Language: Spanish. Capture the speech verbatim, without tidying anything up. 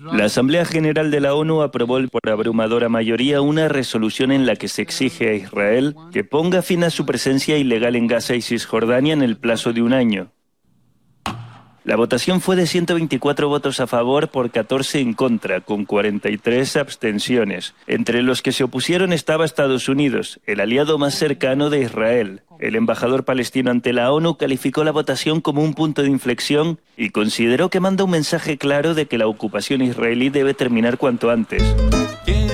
La Asamblea General de la ONU aprobó por abrumadora mayoría una resolución en la que se exige a Israel que ponga fin a su presencia ilegal en Gaza y Cisjordania en el plazo de un año. La votación fue de ciento veinticuatro votos a favor por catorce en contra, con cuarenta y tres abstenciones. Entre los que se opusieron estaba Estados Unidos, el aliado más cercano de Israel. El embajador palestino ante la ONU calificó la votación como un punto de inflexión y consideró que manda un mensaje claro de que la ocupación israelí debe terminar cuanto antes.